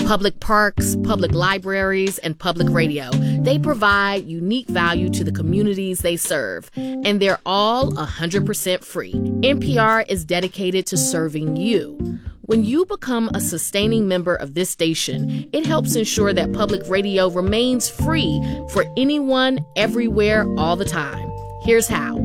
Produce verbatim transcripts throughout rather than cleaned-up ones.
Public parks, public libraries, and public radio. They provide unique value to the communities they serve, and they're all one hundred percent free. N P R is dedicated to serving you. When you become a sustaining member of this station, it helps ensure that public radio remains free for anyone, everywhere, all the time. Here's how.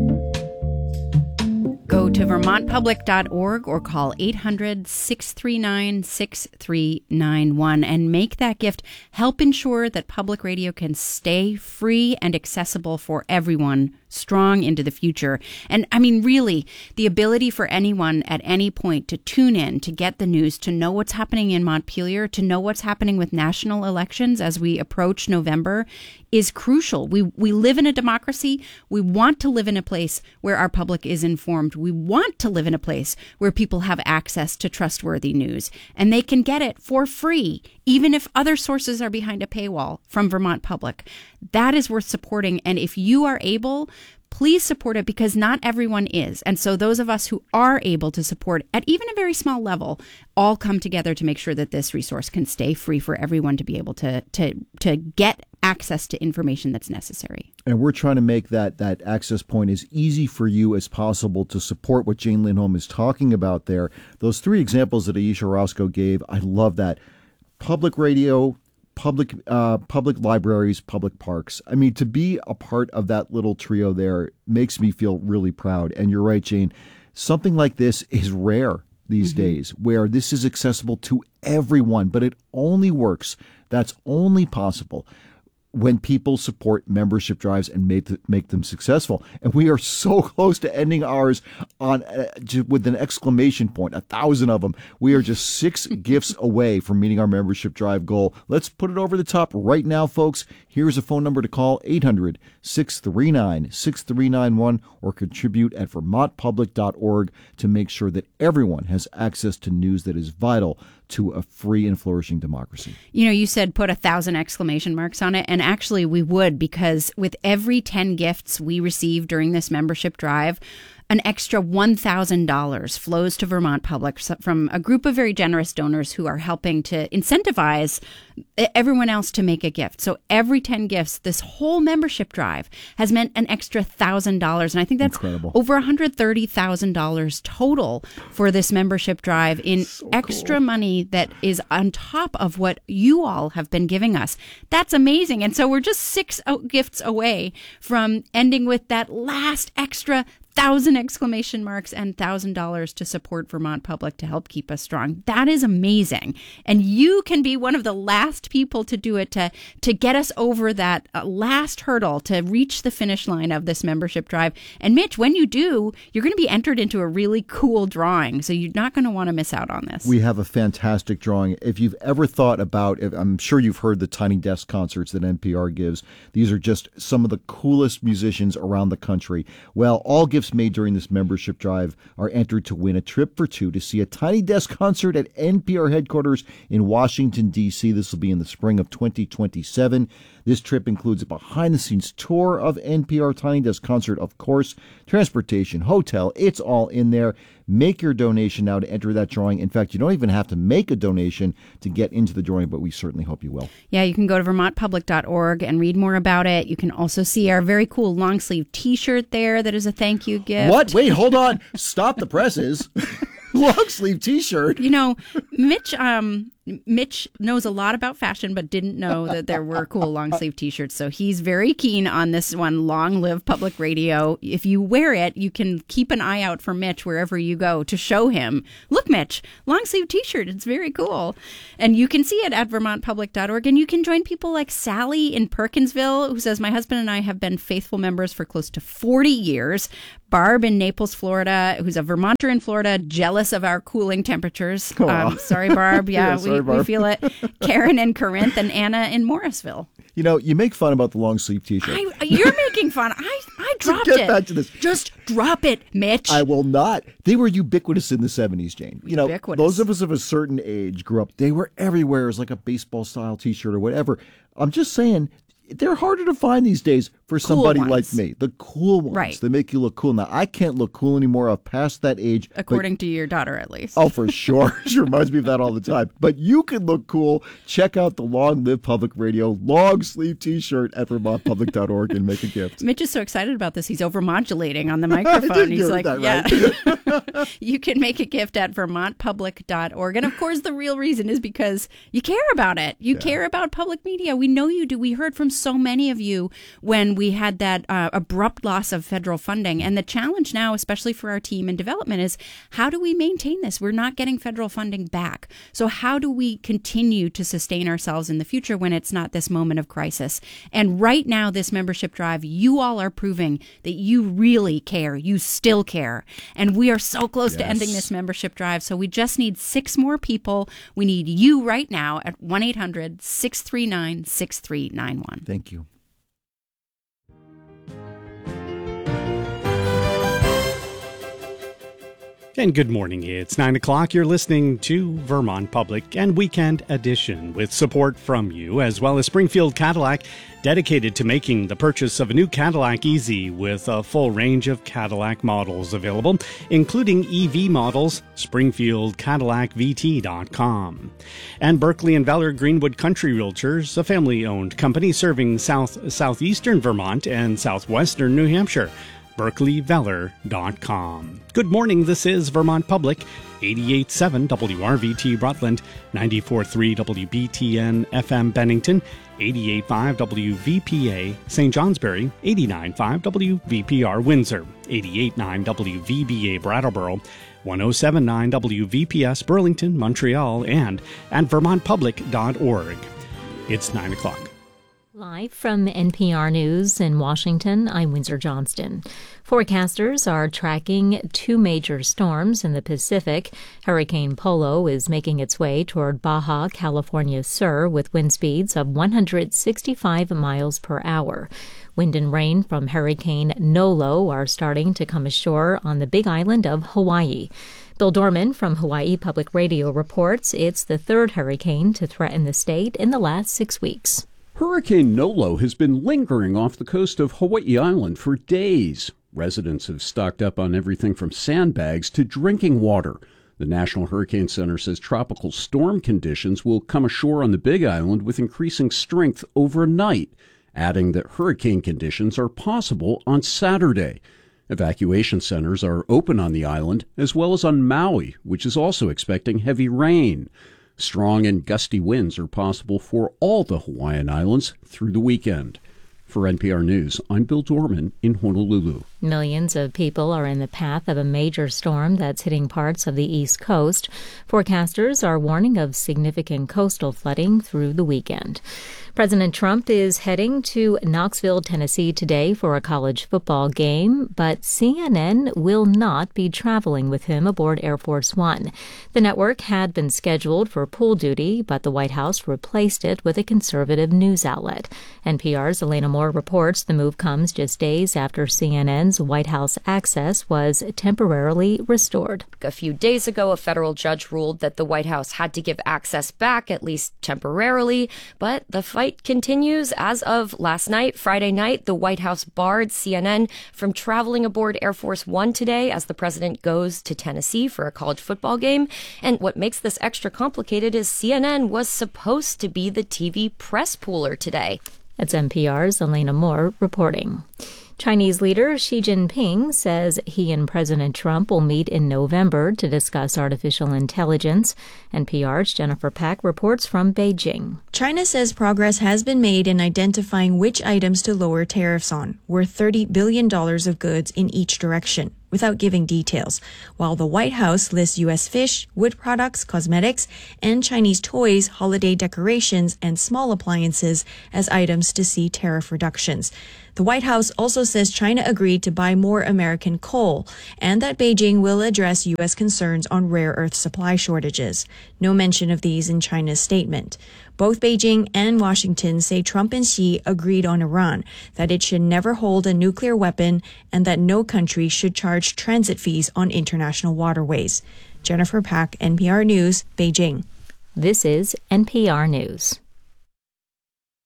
Go to vermont public dot org or call eight hundred, six three nine, six three nine one and make that gift. Help ensure that public radio can stay free and accessible for everyone, strong into the future. And I mean, really, the ability for anyone at any point to tune in, to get the news, to know what's happening in Montpelier, to know what's happening with national elections as we approach November is crucial. We we live in a democracy. We want to live in a place where our public is informed. We want to live in a place where people have access to trustworthy news, and they can get it for free, even if other sources are behind a paywall from Vermont Public. That is worth supporting. And if you are able, please support it, because not everyone is. And so those of us who are able to support at even a very small level all come together to make sure that this resource can stay free for everyone to be able to to to get access to information that's necessary. And we're trying to make that that access point as easy for you as possible to support what Jane Lindholm is talking about there. Those three examples that Aisha Roscoe gave, I love that. Public radio, public uh, public libraries, public parks. I mean, to be a part of that little trio there makes me feel really proud. And you're right, Jane. Something like this is rare these mm-hmm. days, where this is accessible to everyone, but it only works. That's only possible when people support membership drives and make make them successful. And we are so close to ending ours on uh, with an exclamation point, a thousand of them. We are just six gifts away from meeting our membership drive goal. Let's put it over the top right now, folks. Here's a phone number to call, eight hundred, six three nine, six three nine one, or contribute at vermont public dot org to make sure that everyone has access to news that is vital to a free and flourishing democracy. You know, you said put a thousand exclamation marks on it, and actually we would, because with every ten gifts we receive during this membership drive, an extra one thousand dollars flows to Vermont Public from a group of very generous donors who are helping to incentivize everyone else to make a gift. So every ten gifts, this whole membership drive has meant an extra one thousand dollars. And I think that's Incredible. over one hundred thirty thousand dollars total for this membership drive in so extra cool. money that is on top of what you all have been giving us. That's amazing. And so we're just six gifts away from ending with that last extra thousand exclamation marks and thousand dollars to support Vermont Public to help keep us strong. That is amazing. And you can be one of the last people to do it, to to get us over that uh, last hurdle to reach the finish line of this membership drive. And Mitch, when you do, you're going to be entered into a really cool drawing. So you're not going to want to miss out on this. We have a fantastic drawing. If you've ever thought about, if, I'm sure you've heard the Tiny Desk concerts that N P R gives. These are just some of the coolest musicians around the country. Well, all gifts made during this membership drive are entered to win a trip for two to see a Tiny Desk concert at N P R headquarters in Washington, D C. This will be in the spring of twenty twenty-seven. This trip includes a behind-the-scenes tour of N P R Tiny Desk concert, of course, transportation, hotel, it's all in there. Make your donation now to enter that drawing. In fact, you don't even have to make a donation to get into the drawing, but we certainly hope you will. Yeah, you can go to vermont public dot org and read more about it. You can also see our very cool long-sleeve T-shirt there that is a thank you gift. What? Wait, hold on. Stop the presses. Long-sleeve T-shirt. You know, Mitch... um. Mitch knows a lot about fashion, but didn't know that there were cool long-sleeve T-shirts. So he's very keen on this one, Long Live Public Radio. If you wear it, you can keep an eye out for Mitch wherever you go to show him, look, Mitch, long-sleeve T-shirt. It's very cool. And you can see it at vermont public dot org. And you can join people like Sally in Perkinsville, who says, my husband and I have been faithful members for close to forty years. Barb in Naples, Florida, who's a Vermonter in Florida, jealous of our cooling temperatures. Um, sorry, Barb. Yeah, yeah sorry, we, Barb. we feel it. Karen in Corinth and Anna in Morrisville. You know, you make fun about the long sleeve T-shirt. I, you're making fun. I, I dropped Get it. back to this. Just drop it, Mitch. I will not. They were ubiquitous in the seventies, Jane. You know, ubiquitous. Those of us of a certain age grew up. They were everywhere as like a baseball style T-shirt or whatever. I'm just saying, they're harder to find these days for somebody ones. like me. The cool ones. Right. They make you look cool. Now, I can't look cool anymore. I've passed that age. According but, to your daughter, at least. Oh, for sure. She reminds me of that all the time. But you can look cool. Check out the Long Live Public Radio long sleeve T-shirt at vermont public dot org and make a gift. Mitch is so excited about this. He's overmodulating on the microphone. He's like, yeah. Right. You can make a gift at vermont public dot org. And of course, the real reason is because you care about it. You yeah. care about public media. We know you do. We heard from so many of you when we had that uh, abrupt loss of federal funding. And the challenge now, especially for our team in development, is how do we maintain this? We're not getting federal funding back. So how do we continue to sustain ourselves in the future when it's not this moment of crisis? And right now, this membership drive, you all are proving that you really care. You still care. And we are so close yes. to ending this membership drive. So we just need six more people. We need you right now at one eight hundred six three nine six three nine one. Thank you. And good morning. It's nine o'clock. You're listening to Vermont Public and Weekend Edition with support from you, as well as Springfield Cadillac, dedicated to making the purchase of a new Cadillac easy with a full range of Cadillac models available, including E V models, springfield cadillac v t dot com. And Berkeley and Valor Greenwood Country Realtors, a family-owned company serving south southeastern Vermont and southwestern New Hampshire. berkeley valor dot com. Good morning, this is Vermont Public, eighty-eight point seven W R V T Rutland, ninety-four point three W B T N F M Bennington, eighty-eight point five W V P A Saint Johnsbury, eighty-nine point five W V P R Windsor, eighty-eight point nine W V B A Brattleboro, one oh seven point nine W V P S Burlington, Montreal, and at vermont public dot org. It's nine o'clock. Live from N P R News in Washington, I'm Windsor Johnston. Forecasters are tracking two major storms in the Pacific. Hurricane Polo is making its way toward Baja California Sur with wind speeds of one hundred sixty-five miles per hour. Wind and rain from Hurricane Nolo are starting to come ashore on the Big Island of Hawaii. Bill Dorman from Hawaii Public Radio reports it's the third hurricane to threaten the state in the last six weeks. Hurricane Nolo has been lingering off the coast of Hawaii Island for days. Residents have stocked up on everything from sandbags to drinking water. The National Hurricane Center says tropical storm conditions will come ashore on the Big Island with increasing strength overnight, adding that hurricane conditions are possible on Saturday. Evacuation centers are open on the island, as well as on Maui, which is also expecting heavy rain. Strong and gusty winds are possible for all the Hawaiian Islands through the weekend. For N P R News, I'm Bill Dorman in Honolulu. Millions of people are in the path of a major storm that's hitting parts of the East Coast. Forecasters are warning of significant coastal flooding through the weekend. President Trump is heading to Knoxville, Tennessee today for a college football game, but C N N will not be traveling with him aboard Air Force One. The network had been scheduled for pool duty, but the White House replaced it with a conservative news outlet. N P R's Elena Moore reports the move comes just days after C N N's White House access was temporarily restored. A few days ago, a federal judge ruled that the White House had to give access back, at least temporarily, but the fight continues. As of last night, Friday night, the White House barred C N N from traveling aboard Air Force One today as the president goes to Tennessee for a college football game. And what makes this extra complicated is C N N was supposed to be the T V press pooler today. That's N P R's Elena Moore reporting. Chinese leader Xi Jinping says he and President Trump will meet in November to discuss artificial intelligence. N P R's Jennifer Peck reports from Beijing. China says progress has been made in identifying which items to lower tariffs on, worth thirty billion dollars of goods in each direction, without giving details, while the White House lists U S fish, wood products, cosmetics, and Chinese toys, holiday decorations, and small appliances as items to see tariff reductions. The White House also says China agreed to buy more American coal and that Beijing will address U S concerns on rare earth supply shortages. No mention of these in China's statement. Both Beijing and Washington say Trump and Xi agreed on Iran, that it should never hold a nuclear weapon, and that no country should charge transit fees on international waterways. Jennifer Pack, N P R News, Beijing. This is N P R News.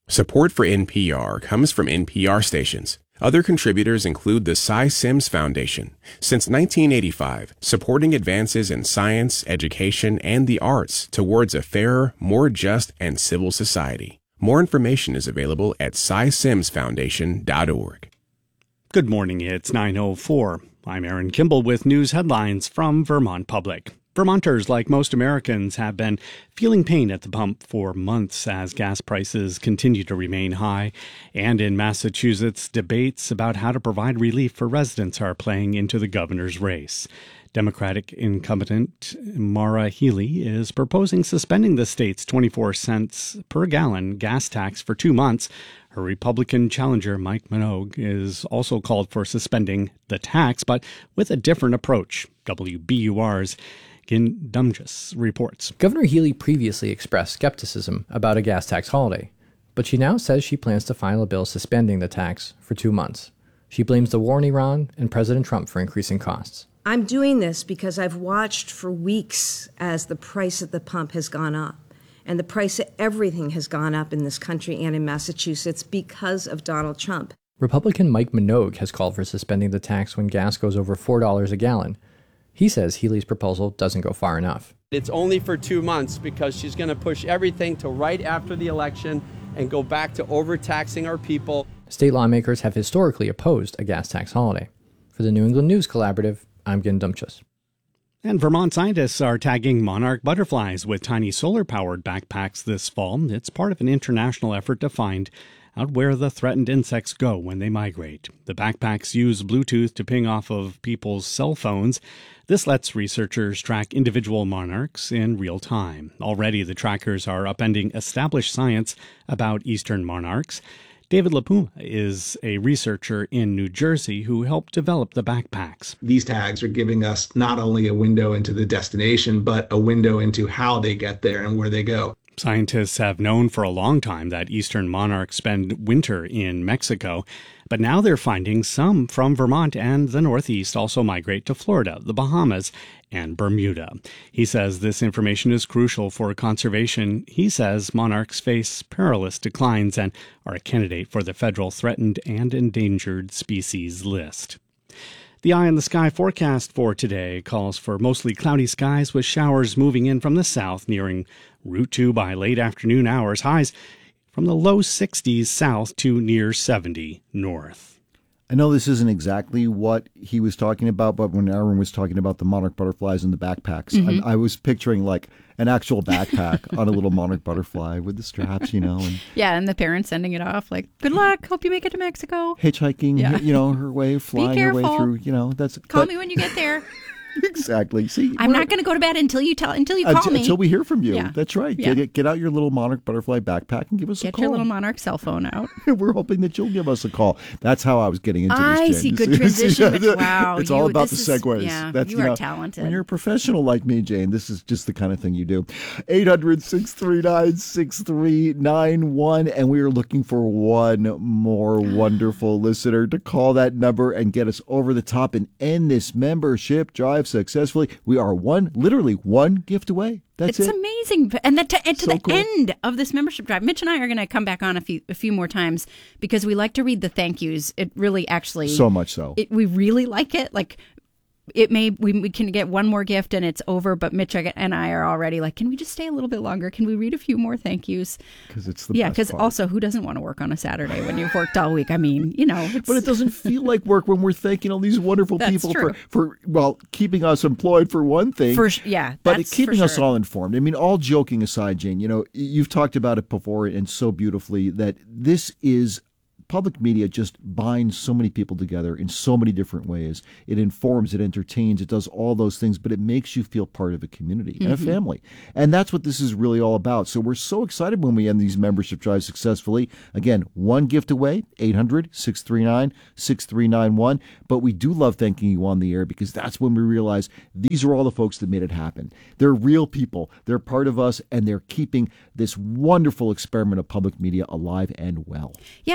Support for N P R comes from N P R stations. Other contributors include the Cy Sims Foundation. Since nineteen eighty-five, supporting advances in science, education, and the arts towards a fairer, more just, and civil society. More information is available at cy sims foundation dot org. Good morning, it's nine oh four. I'm Aaron Kimball with news headlines from Vermont Public. Vermonters, like most Americans, have been feeling pain at the pump for months as gas prices continue to remain high. And in Massachusetts, debates about how to provide relief for residents are playing into the governor's race. Democratic incumbent Maura Healey is proposing suspending the state's twenty-four cents per gallon gas tax for two months. Her Republican challenger, Mike Minogue, is also called for suspending the tax, but with a different approach. W B U R's Gin Dumges reports. Governor Healey previously expressed skepticism about a gas tax holiday, but she now says she plans to file a bill suspending the tax for two months. She blames the war in Iran and President Trump for increasing costs. I'm doing this because I've watched for weeks as the price at the pump has gone up. And the price of everything has gone up in this country and in Massachusetts because of Donald Trump. Republican Mike Minogue has called for suspending the tax when gas goes over four dollars a gallon. He says Healey's proposal doesn't go far enough. It's only for two months because she's going to push everything to right after the election and go back to overtaxing our people. State lawmakers have historically opposed a gas tax holiday. For the New England News Collaborative, I'm Gin Dumches. And Vermont scientists are tagging monarch butterflies with tiny solar-powered backpacks this fall. It's part of an international effort to find out where the threatened insects go when they migrate. The backpacks use Bluetooth to ping off of people's cell phones. This lets researchers track individual monarchs in real time. Already, the trackers are upending established science about eastern monarchs. David LaPuma is a researcher in New Jersey who helped develop the backpacks. These tags are giving us not only a window into the destination, but a window into how they get there and where they go. Scientists have known for a long time that eastern monarchs spend winter in Mexico, but now they're finding some from Vermont and the Northeast also migrate to Florida, the Bahamas, and Bermuda. He says this information is crucial for conservation. He says monarchs face perilous declines and are a candidate for the federal threatened and endangered species list. The eye in the sky forecast for today calls for mostly cloudy skies with showers moving in from the south, nearing Route two by late afternoon hours. Highs from the low sixties south to near seventy north. I know this isn't exactly what he was talking about, but when Aaron was talking about the monarch butterflies and the backpacks, mm-hmm. I, I was picturing like an actual backpack on a little monarch butterfly with the straps, you know. And yeah, and the parents sending it off like, good luck, hope you make it to Mexico. Hitchhiking, yeah. you know, her way, flying her way through, you know. that's Call but, me when you get there. Exactly. See, I'm not going to go to bed until you tell until you call until, me. Until we hear from you. Yeah. That's right. Yeah. Get get out your little monarch butterfly backpack and give us get a call. Get your little monarch cell phone out. We're hoping that you'll give us a call. That's how I was getting into I this. I see. Good transition. But wow. It's you, all about the is, segues. Yeah, That's, you, you are know, talented. When you're a professional like me, Jane, this is just the kind of thing you do. eight hundred, six three nine, six three nine one. And we are looking for one more wonderful listener to call that number and get us over the top and end this membership drive successfully. We are one, literally one gift away. That's it's it. amazing. And, the, to, and to so the cool. end of this membership drive, Mitch and I are going to come back on a few a few more times because we like to read the thank yous. It really actually... So much so. It, we really like it. Like, it may we, we can get one more gift and it's over, but Mitch and I are already like, can we just stay a little bit longer? Can we read a few more thank yous? Because it's the yeah. Because also, who doesn't want to work on a Saturday when you've worked all week? I mean, you know, it's... but it doesn't feel like work when we're thanking all these wonderful That's people true. for for well keeping us employed for one thing. For yeah, but that's keeping for us sure. all informed. I mean, all joking aside, Jane, you know, you've talked about it before and so beautifully that this is. Public media just binds so many people together in so many different ways. It informs, it entertains, it does all those things, but it makes you feel part of a community and Mm-hmm. a family. And that's what this is really all about. So we're so excited when we end these membership drives successfully. Again, one gift away, eight hundred, six three nine, six three nine one. But we do love thanking you on the air because that's when we realize these are all the folks that made it happen. They're real people. They're part of us, and they're keeping this wonderful experiment of public media alive and well. Yeah, like Mark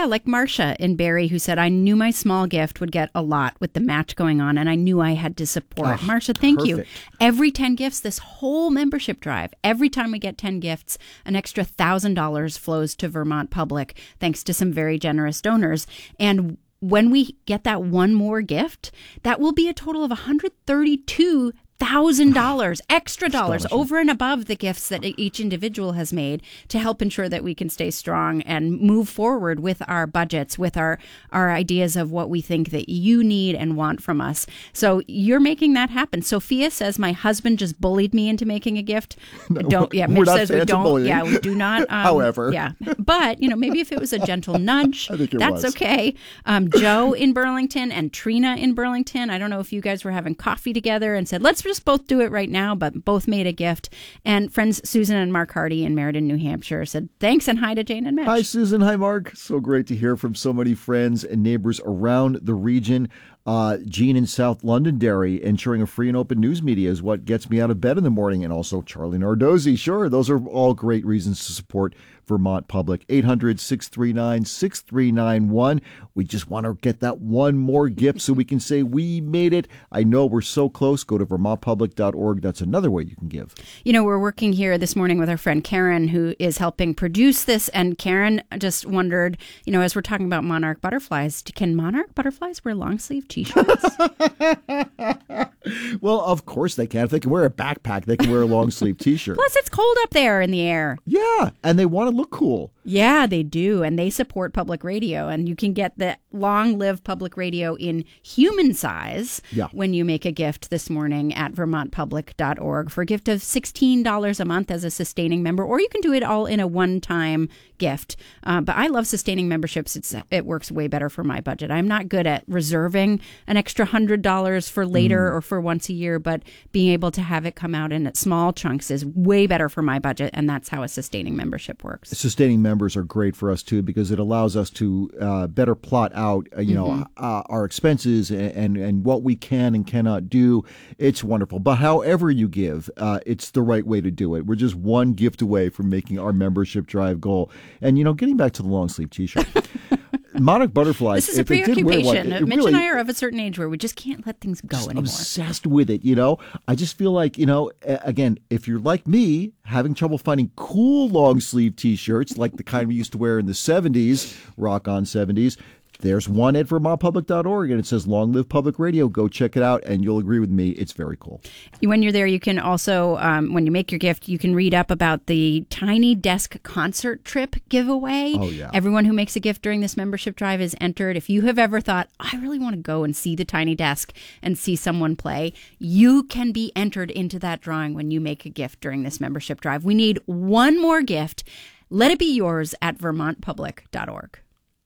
Marcia in Barrie who said, I knew my small gift would get a lot with the match going on, and I knew I had to support. Oh, Marcia, thank perfect. you. Every ten gifts, this whole membership drive, every time we get ten gifts, an extra one thousand dollars flows to Vermont Public, thanks to some very generous donors. And when we get that one more gift, that will be a total of one hundred thirty-two thousand dollars extra dollars over and above the gifts that each individual has made to help ensure that we can stay strong and move forward with our budgets, with our, our ideas of what we think that you need and want from us. So you're making that happen. Sophia says, my husband just bullied me into making a gift. No, don't, yeah, we're Mitch not says we fans of don't, bullying. yeah, we do not. Um, However. Yeah. But, you know, maybe if it was a gentle nudge, I think it that's was. okay. Um, Joe in Burlington and Trina in Burlington. I don't know if you guys were having coffee together and said, let's just both do it right now, but both made a gift. And friends Susan and Mark Hardy in Meriden, New Hampshire said, thanks and hi to Jane and Mitch. Hi, Susan. Hi, Mark. So great to hear from so many friends and neighbors around the region. Uh, Jean in South Londonderry, ensuring a free and open news media is what gets me out of bed in the morning. And also Charlie Nardozzi. Sure, those are all great reasons to support Vermont Public. eight hundred, six three nine, six three nine one. We just want to get that one more gift so we can say we made it. I know we're so close. Go to vermont public dot org. That's another way you can give. You know, we're working here this morning with our friend Karen, who is helping produce this. And Karen just wondered, you know, as we're talking about monarch butterflies, can monarch butterflies wear long sleeve T-shirts? Well, of course they can. If they can wear a backpack, they can wear a long sleeve T-shirt. Plus, it's cold up there in the air. Yeah, and they want to look cool. Yeah, they do. And they support public radio. And you can get the Long Live Public Radio in human size yeah. when you make a gift this morning at vermont public dot org for a gift of sixteen dollars a month as a sustaining member. Or you can do it all in a one-time gift. Uh, but I love sustaining memberships. It's, it works way better for my budget. I'm not good at reserving an extra one hundred dollars for later mm. or for once a year, but being able to have it come out in small chunks is way better for my budget. And that's how a sustaining membership works. Sustaining members are great for us, too, because it allows us to uh, better plot out, uh, you mm-hmm. know, uh, our expenses and, and, and what we can and cannot do. It's wonderful. But however you give, uh, it's the right way to do it. We're just one gift away from making our membership drive goal. And, you know, getting back to the long sleeve T-shirt. Monarch butterflies. This is a preoccupation. One, Mitch really, and I are of a certain age where we just can't let things go anymore. Obsessed with it, you know. I just feel like, you know, again, if you're like me, having trouble finding cool long sleeve T-shirts like the kind we used to wear in the seventies, rock on seventies, there's one at vermont public dot org, and it says Long Live Public Radio. Go check it out, and you'll agree with me. It's very cool. When you're there, you can also, um, when you make your gift, you can read up about the Tiny Desk concert trip giveaway. Oh, yeah. Everyone who makes a gift during this membership drive is entered. If you have ever thought, I really want to go and see the Tiny Desk and see someone play, you can be entered into that drawing when you make a gift during this membership drive. We need one more gift. Let it be yours at vermont public dot org.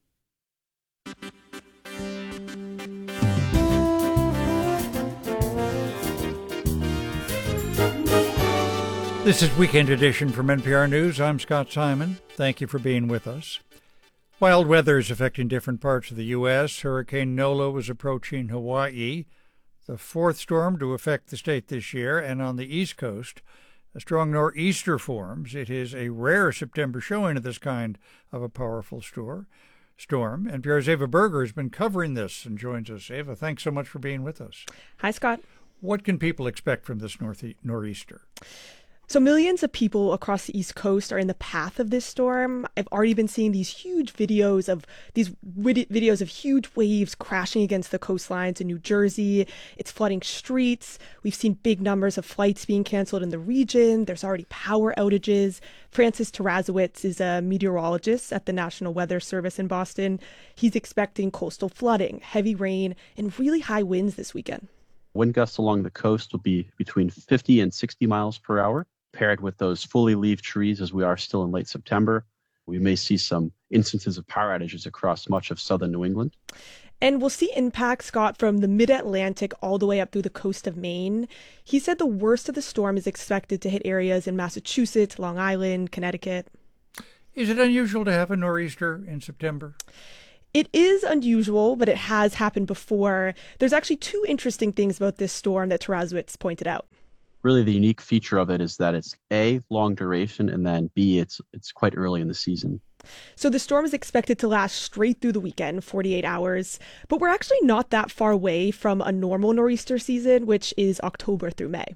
This is Weekend Edition from N P R News. I'm Scott Simon. Thank you for being with us. Wild weather is affecting different parts of the U S Hurricane Nola is approaching Hawaii, the fourth storm to affect the state this year, and on the East Coast, a strong nor'easter forms. It is a rare September showing of this kind of a powerful storm. Storm. N P R's Ava Berger has been covering this and joins us. Ava, thanks so much for being with us. Hi, Scott. What can people expect from this north nor'easter? So millions of people across the East Coast are in the path of this storm. I've already been seeing these huge videos of these videos of huge waves crashing against the coastlines in New Jersey. It's flooding streets. We've seen big numbers of flights being canceled in the region. There's already power outages. Francis Tarasowitz is a meteorologist at the National Weather Service in Boston. He's expecting coastal flooding, heavy rain, and really high winds this weekend. Wind gusts along the coast will be between fifty and sixty miles per hour. Paired with those fully leaved trees, as we are still in late September, we may see some instances of power outages across much of southern New England. And we'll see impacts, Scott, from the mid-Atlantic all the way up through the coast of Maine. He said the worst of the storm is expected to hit areas in Massachusetts, Long Island, Connecticut. Is it unusual to have a nor'easter in September? It is unusual, but it has happened before. There's actually two interesting things about this storm that Tarasowitz pointed out. Really, the unique feature of it is that it's A, long duration, and then B, it's it's quite early in the season. So the storm is expected to last straight through the weekend, forty-eight hours. But we're actually not that far away from a normal nor'easter season, which is October through May.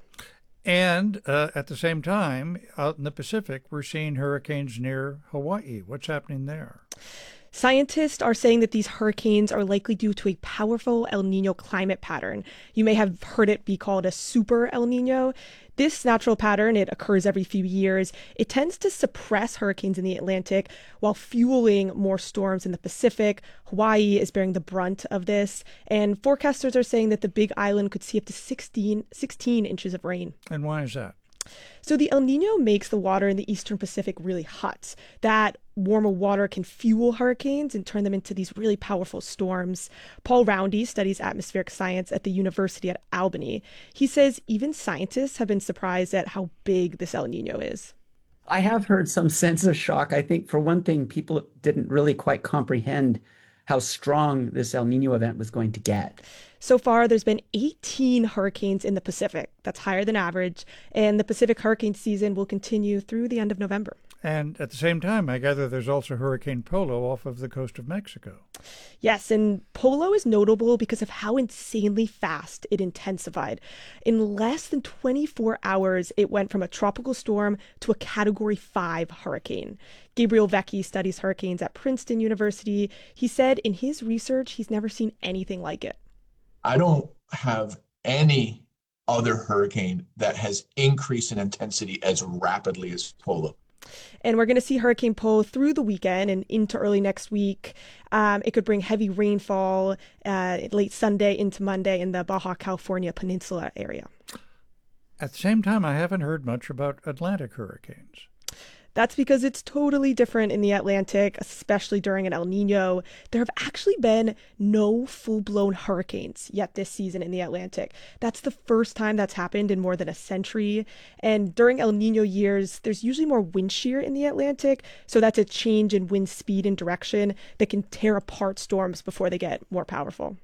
And uh, at the same time, out in the Pacific, we're seeing hurricanes near Hawaii. What's happening there? Scientists are saying that these hurricanes are likely due to a powerful El Nino climate pattern. You may have heard it be called a super El Nino. This natural pattern, it occurs every few years. It tends to suppress hurricanes in the Atlantic while fueling more storms in the Pacific. Hawaii is bearing the brunt of this. And forecasters are saying that the Big Island could see up to sixteen, sixteen inches of rain. And why is that? So the El Nino makes the water in the eastern Pacific really hot. That warmer water can fuel hurricanes and turn them into these really powerful storms. Paul Roundy studies atmospheric science at the University at Albany. He says even scientists have been surprised at how big this El Nino is. I have heard some sense of shock. I think, for one thing, people didn't really quite comprehend how strong this El Nino event was going to get. So far, there's been eighteen hurricanes in the Pacific. That's higher than average. And the Pacific hurricane season will continue through the end of November. And at the same time, I gather there's also Hurricane Polo off of the coast of Mexico. Yes, and Polo is notable because of how insanely fast it intensified. In less than twenty-four hours, it went from a tropical storm to a Category five hurricane. Gabriel Vecchi studies hurricanes at Princeton University. He said in his research, he's never seen anything like it. I don't have any other hurricane that has increased in intensity as rapidly as Polo. And we're going to see Hurricane Polo through the weekend and into early next week. Um, it could bring heavy rainfall uh, late Sunday into Monday in the Baja California Peninsula area. At the same time, I haven't heard much about Atlantic hurricanes. That's because it's totally different in the Atlantic, especially during an El Nino. There have actually been no full-blown hurricanes yet this season in the Atlantic. That's the first time that's happened in more than a century. And during El Nino years, there's usually more wind shear in the Atlantic. So that's a change in wind speed and direction that can tear apart storms before they get more powerful.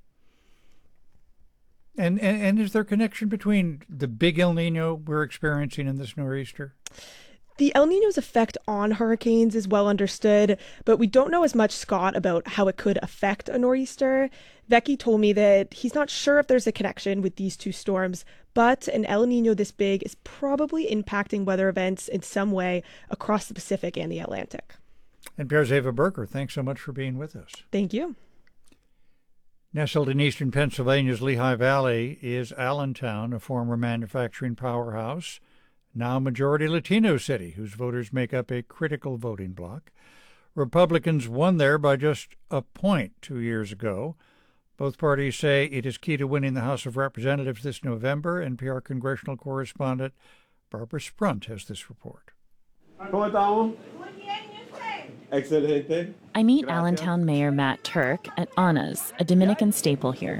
And, and, and is there a connection between the big El Nino we're experiencing and this nor'easter? The El Nino's effect on hurricanes is well understood, but we don't know as much, Scott, about how it could affect a nor'easter. Vecchi told me that he's not sure if there's a connection with these two storms, but an El Nino this big is probably impacting weather events in some way across the Pacific and the Atlantic. N P R's Ava Berker, thanks so much for being with us. Thank you. Nestled in eastern Pennsylvania's Lehigh Valley is Allentown, a former manufacturing powerhouse, now majority Latino city, whose voters make up a critical voting bloc. Republicans won there by just a point two years ago. Both parties say it is key to winning the House of Representatives this November. N P R congressional correspondent Barbara Sprunt has this report. I meet Allentown Mayor Matt Turk at Anna's, a Dominican staple here.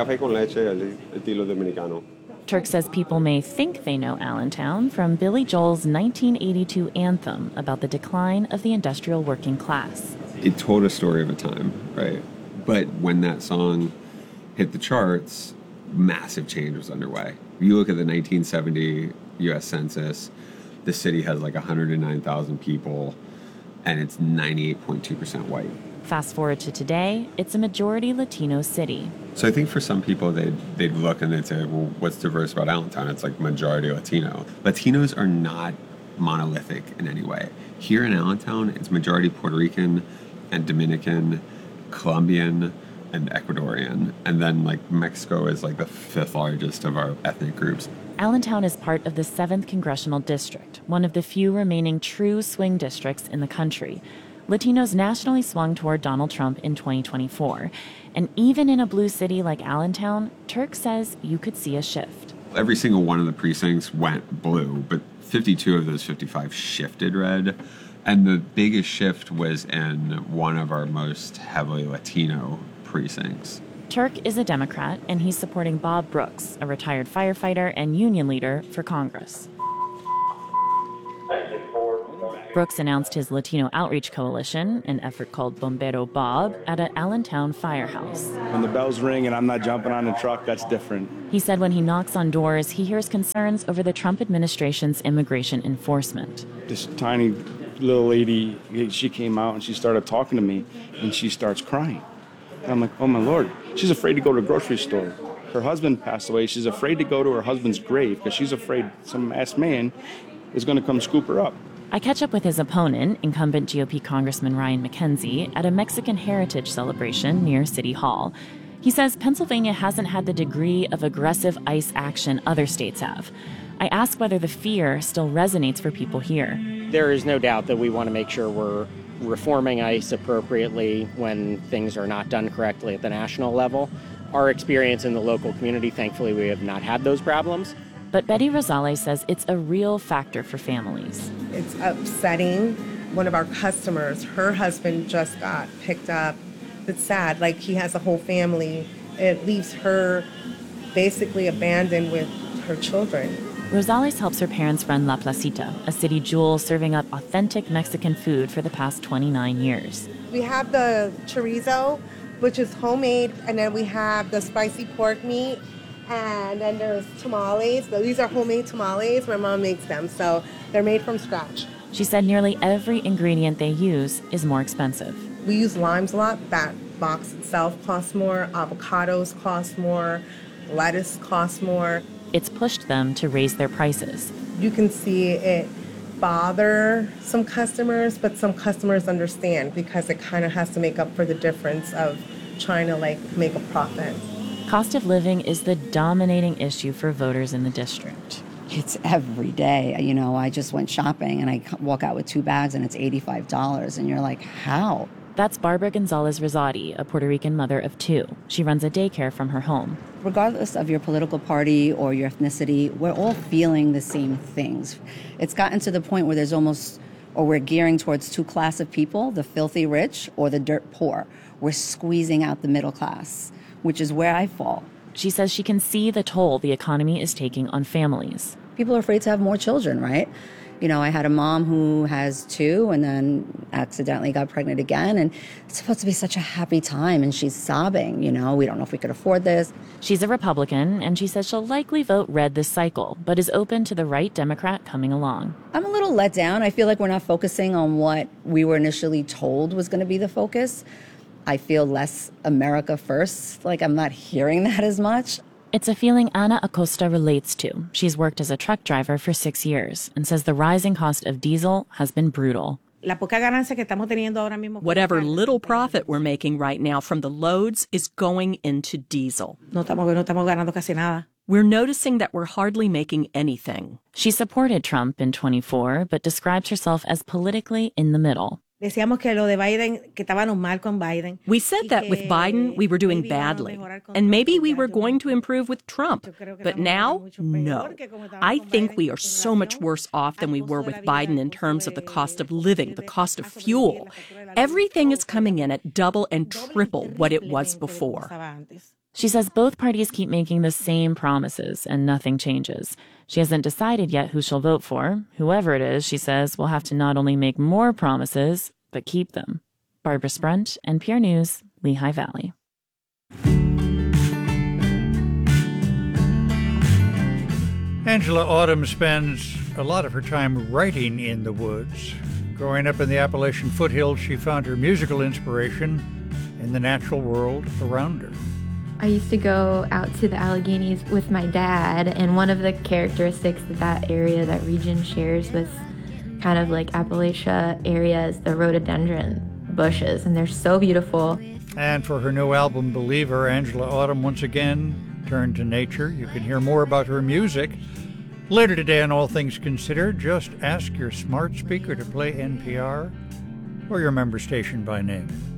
Turk says people may think they know Allentown from Billy Joel's nineteen eighty-two anthem about the decline of the industrial working class. It told a story of a time, right? But when that song hit the charts, massive change was underway. You look at the nineteen seventy U S Census, the city has like one hundred nine thousand people, and it's ninety-eight point two percent white. Fast forward to today, it's a majority Latino city. So I think for some people, they'd, they'd look and they'd say, well, what's diverse about Allentown? It's like majority Latino. Latinos are not monolithic in any way. Here in Allentown, it's majority Puerto Rican and Dominican, Colombian, and Ecuadorian. And then like Mexico is like the fifth largest of our ethnic groups. Allentown is part of the seventh Congressional District, one of the few remaining true swing districts in the country. Latinos nationally swung toward Donald Trump in twenty twenty-four. And even in a blue city like Allentown, Turk says you could see a shift. Every single one of the precincts went blue, but fifty-two of those fifty-five shifted red. And the biggest shift was in one of our most heavily Latino precincts. Turk is a Democrat, and he's supporting Bob Brooks, a retired firefighter and union leader, for Congress. Brooks announced his Latino Outreach Coalition, an effort called Bombero Bob, at an Allentown firehouse. When the bells ring and I'm not jumping on the truck, that's different. He said when he knocks on doors, he hears concerns over the Trump administration's immigration enforcement. This tiny little lady, she came out and she started talking to me, and she starts crying. And I'm like, oh my Lord. She's afraid to go to the grocery store. Her husband passed away. She's afraid to go to her husband's grave because she's afraid some ass man is going to come scoop her up. I catch up with his opponent, incumbent G O P Congressman Ryan McKenzie, at a Mexican heritage celebration near City Hall. He says Pennsylvania hasn't had the degree of aggressive ICE action other states have. I ask whether the fear still resonates for people here. There is no doubt that we want to make sure we're reforming ICE appropriately when things are not done correctly at the national level. Our experience in the local community, thankfully, we have not had those problems. But Betty Rosales says it's a real factor for families. It's upsetting. One of our customers, her husband just got picked up. It's sad, like he has a whole family. It leaves her basically abandoned with her children. Rosales helps her parents run La Placita, a city jewel serving up authentic Mexican food for the past twenty-nine years. We have the chorizo, which is homemade, and then we have the spicy pork meat, and then there's tamales. These are homemade tamales. My mom makes them, so they're made from scratch. She said nearly every ingredient they use is more expensive. We use limes a lot. That box itself costs more. Avocados cost more. Lettuce costs more. It's pushed them to raise their prices. You can see it bother some customers, but some customers understand because it kind of has to make up for the difference of trying to like make a profit. Cost of living is the dominating issue for voters in the district. It's every day. You know, I just went shopping and I walk out with two bags and it's eighty-five dollars. And you're like, how? That's Barbara Gonzalez Rosati, a Puerto Rican mother of two. She runs a daycare from her home. Regardless of your political party or your ethnicity, we're all feeling the same things. It's gotten to the point where there's almost, or we're gearing towards two classes of people, the filthy rich or the dirt poor. We're squeezing out the middle class, which is where I fall. She says she can see the toll the economy is taking on families. People are afraid to have more children, right? You know, I had a mom who has two and then accidentally got pregnant again. And it's supposed to be such a happy time. And she's sobbing, you know, we don't know if we could afford this. She's a Republican, and she says she'll likely vote red this cycle, but is open to the right Democrat coming along. I'm a little let down. I feel like we're not focusing on what we were initially told was going to be the focus. I feel less America first. Like I'm not hearing that as much. It's a feeling Ana Acosta relates to. She's worked as a truck driver for six years and says the rising cost of diesel has been brutal. Whatever little profit we're making right now from the loads is going into diesel. We're noticing that we're hardly making anything. She supported Trump in twenty-four, but describes herself as politically in the middle. We said that with Biden, we were doing badly, and maybe we were going to improve with Trump. But now, no. I think we are so much worse off than we were with Biden in terms of the cost of living, the cost of fuel. Everything is coming in at double and triple what it was before. She says both parties keep making the same promises and nothing changes. She hasn't decided yet who she'll vote for. Whoever it is, she says, will have to not only make more promises, but keep them. Barbara Sprunt, N P R News, Lehigh Valley. Angela Autumn spends a lot of her time writing in the woods. Growing up in the Appalachian foothills, she found her musical inspiration in the natural world around her. I used to go out to the Alleghenies with my dad, and one of the characteristics that that area, that region shares with kind of like Appalachia area is the rhododendron bushes, and they're so beautiful. And for her new album, Believer, Angela Autumn once again turned to nature. You can hear more about her music later today on All Things Considered. Just ask your smart speaker to play N P R or your member station by name.